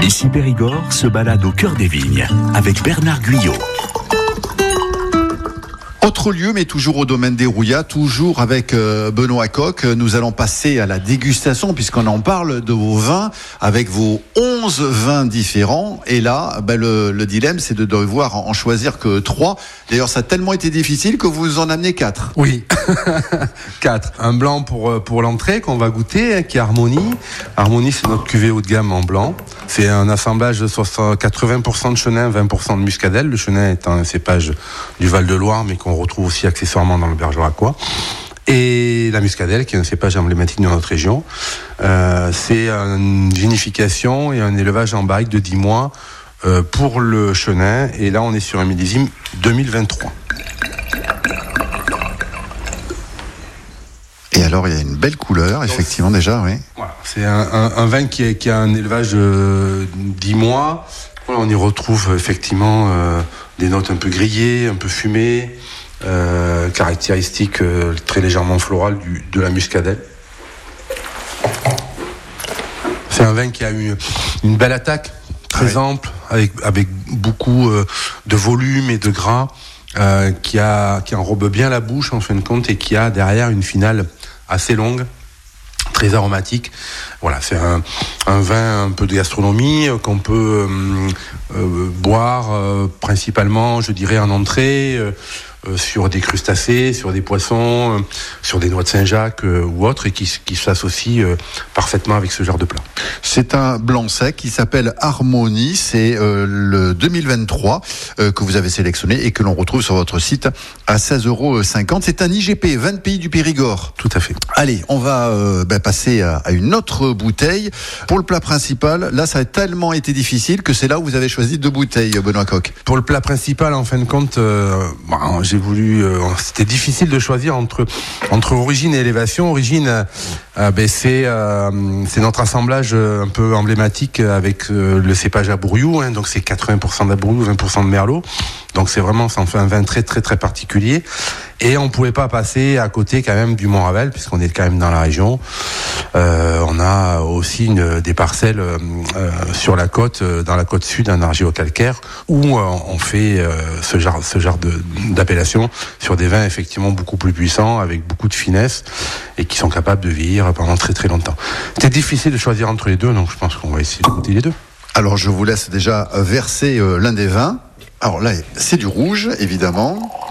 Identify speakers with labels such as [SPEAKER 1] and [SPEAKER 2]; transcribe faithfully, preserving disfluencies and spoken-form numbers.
[SPEAKER 1] Ici Périgord se balade au cœur des vignes avec Bernard Guyot.
[SPEAKER 2] Autre lieu, mais toujours au domaine des Rouillas, toujours avec euh, Benoît Coq. Nous allons passer à la dégustation puisqu'on en parle de vos vins avec vos onze vins différents. Et là, ben, le, le dilemme, c'est de devoir en choisir que trois. D'ailleurs, ça a tellement été difficile que vous en amenez quatre.
[SPEAKER 3] Oui, quatre. Un blanc pour pour l'entrée qu'on va goûter, hein, qui est Harmonie. Harmonie, c'est notre cuvée haut de gamme en blanc. C'est un assemblage de quatre-vingts pour cent de chenin, vingt pour cent de muscadelle. Le chenin est un cépage du Val-de-Loire, mais qu'on retrouve aussi accessoirement dans le Bergeracois. Et la muscadelle, qui est un cépage emblématique de notre région. Euh, c'est une vinification et un élevage en barrique de dix mois euh, pour le chenin. Et là, on est sur un millésime deux mille vingt-trois.
[SPEAKER 2] Et alors, il y a une belle couleur, effectivement, déjà, oui.
[SPEAKER 3] Voilà, c'est un, un, un vin qui, est, qui a un élevage de dix mois. Voilà, on y retrouve effectivement euh, des notes un peu grillées, un peu fumées, euh, caractéristiques euh, très légèrement florales du, de la muscadelle. C'est un vin qui a eu une belle attaque, très ouais. ample, avec, avec beaucoup euh, de volume et de gras, euh, qui, a, qui enrobe bien la bouche en fin de compte et qui a derrière une finale assez longue, très aromatique. Voilà, c'est un, un vin un peu de gastronomie euh, qu'on peut euh, euh, boire euh, principalement, je dirais, en entrée, euh, euh, sur des crustacés, sur des poissons, euh, sur des noix de Saint-Jacques euh, ou autres, et qui, qui s'associe euh, parfaitement avec ce genre de plat.
[SPEAKER 2] C'est un blanc sec qui s'appelle Harmonie. C'est euh, le deux mille vingt-trois euh, que vous avez sélectionné et que l'on retrouve sur votre site à seize euros cinquante. C'est un I G P, vingt pays du Périgord.
[SPEAKER 3] Tout à fait.
[SPEAKER 2] Allez, on va euh, ben, passer à, à une autre bouteille. Pour le plat principal, là, ça a tellement été difficile que c'est là où vous avez choisi deux bouteilles, Benoît Coq.
[SPEAKER 3] Pour le plat principal, en fin de compte, euh, bon, j'ai voulu... Euh, c'était difficile de choisir entre, entre origine et élévation. Origine, euh, ben, c'est, euh, c'est notre assemblage un peu emblématique avec euh, le cépage Abouriou, hein, donc c'est quatre-vingts pour cent d'Abouriou, vingt pour cent de Merlot. Donc c'est vraiment, ça en fait un vin très très très particulier. Et on pouvait pas passer à côté quand même du Mont-Ravel, puisqu'on est quand même dans la région. Euh, on a aussi une, des parcelles euh, sur la côte, dans la côte sud, un argilo-calcaire, où euh, on fait euh, ce genre, ce genre de, d'appellation sur des vins effectivement beaucoup plus puissants, avec beaucoup de finesse, et qui sont capables de vieillir pendant très très longtemps. C'était difficile de choisir entre les deux, donc je pense qu'on va essayer de goûter les deux.
[SPEAKER 2] Alors je vous laisse déjà verser euh, l'un des vins. Alors là, c'est du rouge, évidemment.